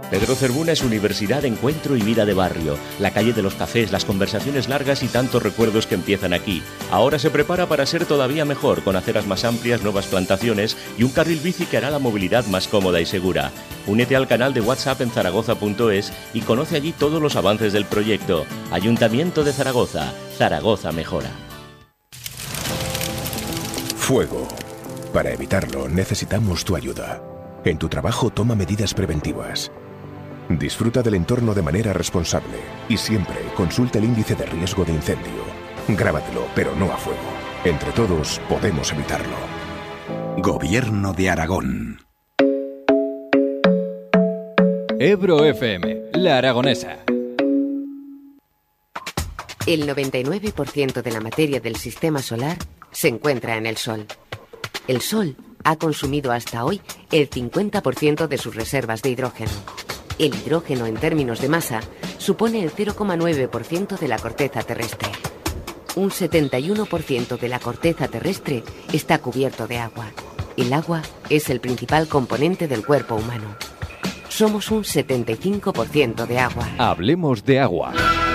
Pedro Cervuna es universidad, encuentro y vida de barrio. La calle de los cafés, las conversaciones largas y tantos recuerdos que empiezan aquí. Ahora se prepara para ser todavía mejor, con aceras más amplias, nuevas plantaciones y un carril bici que hará la movilidad más cómoda y segura. Únete al canal de WhatsApp en zaragoza.es y conoce allí todos los avances del proyecto. Ayuntamiento de Zaragoza. Zaragoza mejora. Fuego. Para evitarlo necesitamos tu ayuda. En tu trabajo toma medidas preventivas. Disfruta del entorno de manera responsable y siempre consulta el índice de riesgo de incendio. Grábatelo, pero no a fuego. Entre todos podemos evitarlo. Gobierno de Aragón. Ebro FM, La Aragonesa. El 99% de la materia del sistema solar se encuentra en el Sol. El Sol ha consumido hasta hoy el 50% de sus reservas de hidrógeno. El hidrógeno, en términos de masa, supone el 0,9% de la corteza terrestre. Un 71% de la corteza terrestre está cubierto de agua. El agua es el principal componente del cuerpo humano. Somos un 75% de agua. Hablemos de agua.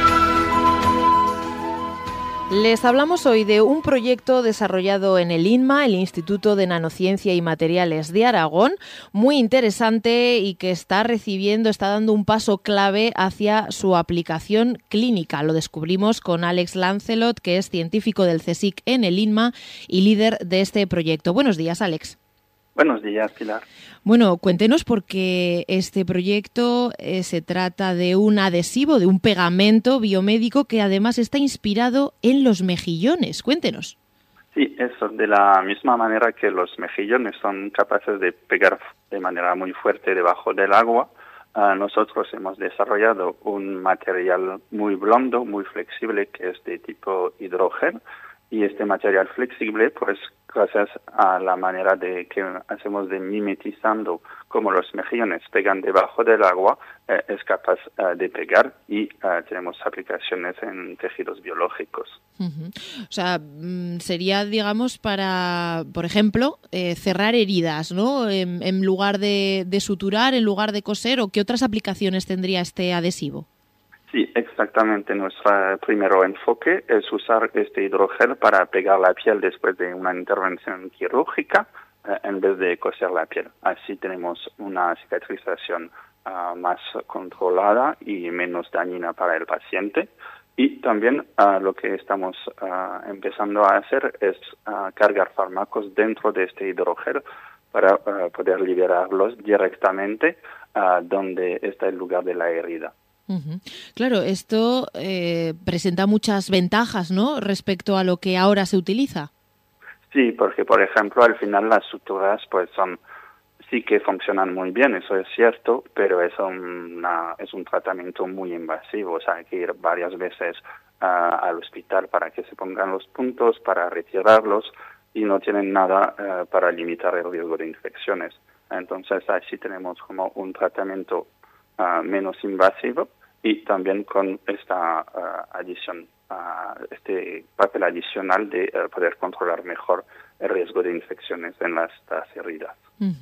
Les hablamos hoy de un proyecto desarrollado en el INMA, el Instituto de Nanociencia y Materiales de Aragón, muy interesante y que está dando un paso clave hacia su aplicación clínica. Lo descubrimos con Alex Lancelot, que es científico del CSIC en el INMA y líder de este proyecto. Buenos días, Alex. Buenos días, Pilar. Bueno, cuéntenos porque este proyecto se trata de un adhesivo, de un pegamento biomédico que además está inspirado en los mejillones. Cuéntenos. Sí, eso, de la misma manera que los mejillones son capaces de pegar de manera muy fuerte debajo del agua, nosotros hemos desarrollado un material muy blando, muy flexible, que es de tipo hidrógeno. Y este material flexible, pues gracias a la manera de que hacemos de mimetizando cómo los mejillones pegan debajo del agua, es capaz de pegar y tenemos aplicaciones en tejidos biológicos. Uh-huh. O sea, sería, digamos, para, por ejemplo, cerrar heridas, ¿no? En lugar de suturar, en lugar de coser, ¿o qué otras aplicaciones tendría este adhesivo? Sí, exactamente. Nuestro primer enfoque es usar este hidrogel para pegar la piel después de una intervención quirúrgica en vez de coser la piel. Así tenemos una cicatrización más controlada y menos dañina para el paciente. Y también lo que estamos empezando a hacer es cargar fármacos dentro de este hidrogel para poder liberarlos directamente donde está el lugar de la herida. Uh-huh. Claro, esto presenta muchas ventajas, ¿no?, respecto a lo que ahora se utiliza. Sí, porque por ejemplo al final las suturas pues sí que funcionan muy bien, eso es cierto, pero es un tratamiento muy invasivo, o sea, hay que ir varias veces al hospital para que se pongan los puntos, para retirarlos, y no tienen nada para limitar el riesgo de infecciones. Entonces así tenemos como un tratamiento menos invasivo y también con esta adición, este papel adicional de poder controlar mejor el riesgo de infecciones en las heridas.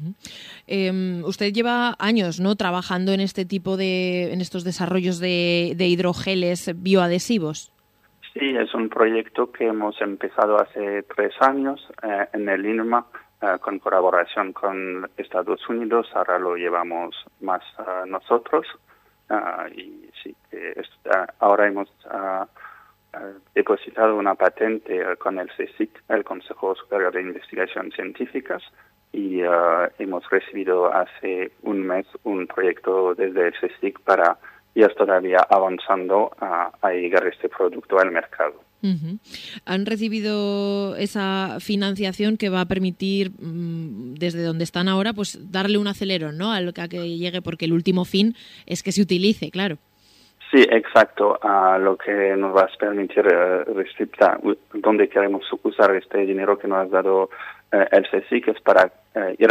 Uh-huh. Usted lleva años, ¿no?, trabajando en este tipo en estos desarrollos de hidrogeles bioadhesivos. Sí, es un proyecto que hemos empezado hace 3 años en el INMA, con colaboración con Estados Unidos. Ahora lo llevamos más nosotros y sí, ahora hemos depositado una patente con el CSIC, el Consejo Superior de Investigaciones Científicas, y hemos recibido hace un mes un proyecto desde el CSIC para ir todavía avanzando a llegar este producto al mercado. Uh-huh. ¿Han recibido esa financiación que va a permitir, desde donde están ahora, pues darle un acelerón, ¿no?, a que llegue, porque el último fin es que se utilice, claro? Sí, exacto. Lo que nos va a permitir respecto a dónde queremos usar este dinero que nos ha dado el CSIC es para ir